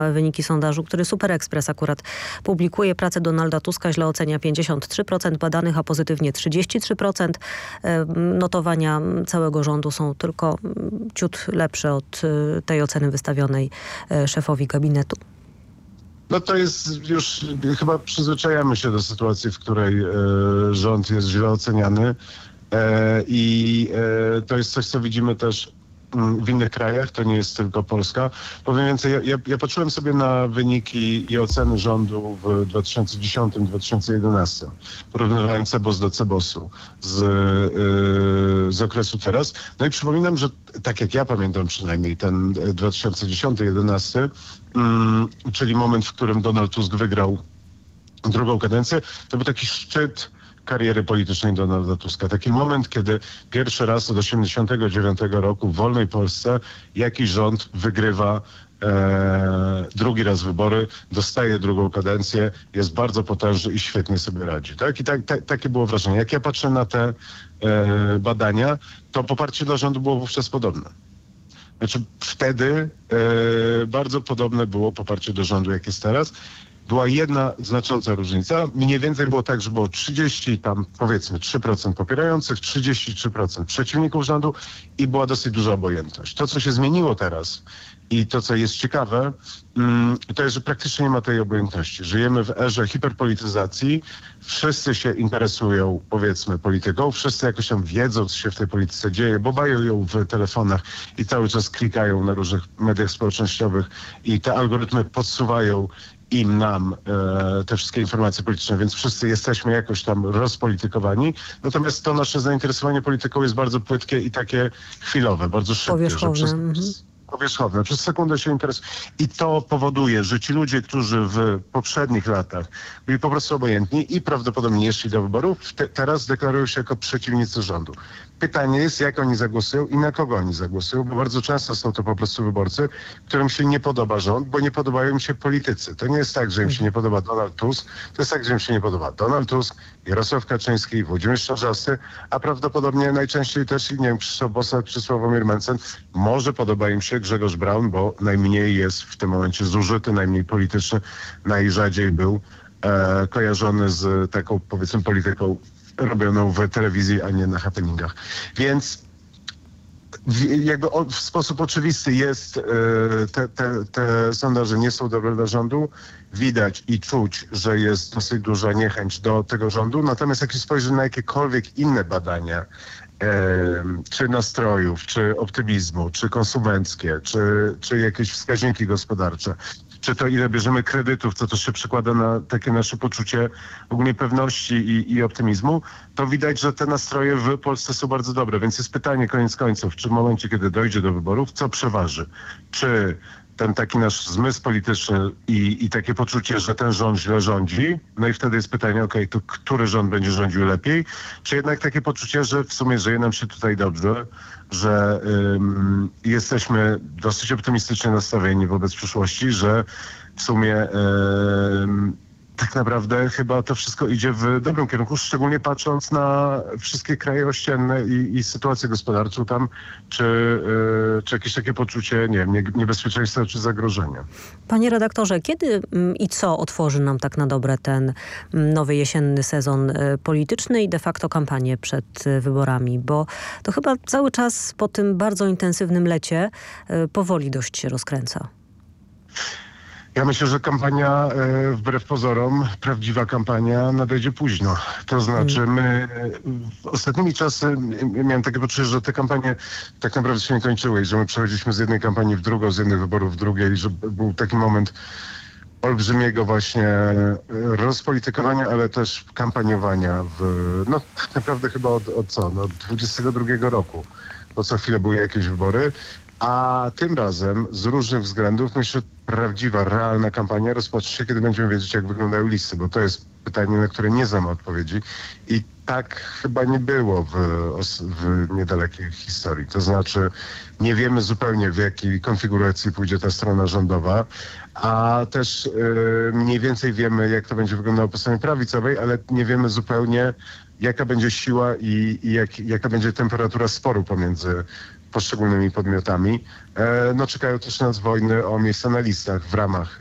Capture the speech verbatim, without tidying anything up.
wyniki sondażu, który Super Express akurat publikuje. Pracę Donalda Tuska źle ocenia pięćdziesiąt trzy procent badanych, a pozytywnie trzydzieści trzy procent. Notowania całego rządu są tylko ciut lepsze od tej oceny wystawionej szefowi gabinetu. No to jest już, chyba przyzwyczajamy się do sytuacji, w której e, rząd jest źle oceniany e, i e, to jest coś, co widzimy też w innych krajach, to nie jest tylko Polska. Powiem więcej, ja, ja patrzyłem sobie na wyniki i oceny rządu w dwa tysiące dziesiątym do dwa tysiące jedenastym, porównywałem Cebos do Cebosu z, yy, z okresu teraz. No i przypominam, że tak jak ja pamiętam przynajmniej ten dwa tysiące dziesiąty do dwa tysiące jedenastego, yy, czyli moment, w którym Donald Tusk wygrał drugą kadencję, to był taki szczyt kariery politycznej Donalda Tuska. Taki moment, kiedy pierwszy raz od tysiąc dziewięćset osiemdziesiątego dziewiątego roku w wolnej Polsce jakiś rząd wygrywa e, drugi raz wybory, dostaje drugą kadencję, jest bardzo potężny i świetnie sobie radzi. Tak? I tak, tak, takie było wrażenie. Jak ja patrzę na te e, badania, to poparcie dla rządu było wówczas podobne. Znaczy wtedy e, bardzo podobne było poparcie do rządu, jak jest teraz. Była jedna znacząca różnica. Mniej więcej było tak, że było trzydzieści, tam powiedzmy trzy procent popierających, trzydzieści trzy procent przeciwników rządu i była dosyć duża obojętność. To, co się zmieniło teraz i to, co jest ciekawe, to jest, że praktycznie nie ma tej obojętności. Żyjemy w erze hiperpolityzacji. Wszyscy się interesują, powiedzmy, polityką. Wszyscy jakoś tam wiedzą, co się w tej polityce dzieje, bo mają ją w telefonach i cały czas klikają na różnych mediach społecznościowych i te algorytmy podsuwają im, nam e, te wszystkie informacje polityczne, więc wszyscy jesteśmy jakoś tam rozpolitykowani. Natomiast to nasze zainteresowanie polityką jest bardzo płytkie i takie chwilowe, bardzo szybkie. Powierzchowne. Że przez, powierzchowne. Przez sekundę się interesuje. I to powoduje, że ci ludzie, którzy w poprzednich latach byli po prostu obojętni i prawdopodobnie nie szli do wyborów, te, teraz deklarują się jako przeciwnicy rządu. Pytanie jest, jak oni zagłosują i na kogo oni zagłosują, bo bardzo często są to po prostu wyborcy, którym się nie podoba rząd, bo nie podobają im się politycy. To nie jest tak, że im się nie podoba Donald Tusk, to jest tak, że im się nie podoba Donald Tusk, Jarosław Kaczyński, Włodzimierz Czarzasty, a prawdopodobnie najczęściej też, nie wiem, Krzysztof Bosak czy Sławomir Mencen. Może podoba im się Grzegorz Braun, bo najmniej jest w tym momencie zużyty, najmniej polityczny, najrzadziej był e, kojarzony z taką, powiedzmy, polityką robioną w telewizji, a nie na happeningach. Więc w, jakby w sposób oczywisty jest, e, te, te, te sondaże nie są dobre dla rządu. Widać i czuć, że jest dosyć duża niechęć do tego rządu. Natomiast jak się spojrzy na jakiekolwiek inne badania, e, czy nastrojów, czy optymizmu, czy konsumenckie, czy, czy jakieś wskaźniki gospodarcze, czy to ile bierzemy kredytów, co też się przekłada na takie nasze poczucie ogólnie pewności i, i optymizmu, to widać, że te nastroje w Polsce są bardzo dobre. Więc jest pytanie koniec końców, czy w momencie, kiedy dojdzie do wyborów, co przeważy? Czy ten taki nasz zmysł polityczny i, i takie poczucie, że ten rząd źle rządzi, no i wtedy jest pytanie, okej, to który rząd będzie rządził lepiej? Czy jednak takie poczucie, że w sumie żyje nam się tutaj dobrze, że ym, jesteśmy dosyć optymistycznie nastawieni wobec przyszłości, że w sumie ym, tak naprawdę chyba to wszystko idzie w dobrym kierunku, szczególnie patrząc na wszystkie kraje ościenne i, i sytuację gospodarczą tam, czy, yy, czy jakieś takie poczucie, nie wiem, nie, niebezpieczeństwa czy zagrożenia. Panie redaktorze, kiedy i co otworzy nam tak na dobre ten nowy jesienny sezon polityczny i de facto kampanię przed wyborami? Bo to chyba cały czas po tym bardzo intensywnym lecie powoli dość się rozkręca. Ja myślę, że kampania, e, wbrew pozorom, prawdziwa kampania nadejdzie późno. To znaczy my w ostatnimi czasy miałem takie poczucie, że te kampanie tak naprawdę się nie kończyły i że my przechodziliśmy z jednej kampanii w drugą, z jednych wyborów w drugiej, że był taki moment olbrzymiego właśnie rozpolitykowania, ale też kampaniowania w, no tak naprawdę chyba od, od co, no dwudziestego drugiego roku, bo co chwilę były jakieś wybory. A tym razem z różnych względów myślę, że prawdziwa, realna kampania rozpocznie się, kiedy będziemy wiedzieć, jak wyglądają listy, bo to jest pytanie, na które nie znam odpowiedzi i tak chyba nie było w, w niedalekiej historii. To znaczy nie wiemy zupełnie, w jakiej konfiguracji pójdzie ta strona rządowa, a też yy, mniej więcej wiemy, jak to będzie wyglądało po stronie prawicowej, ale nie wiemy zupełnie, jaka będzie siła i, i jak, jaka będzie temperatura sporu pomiędzy poszczególnymi podmiotami. E, no czekają też nas wojny o miejsca na listach w ramach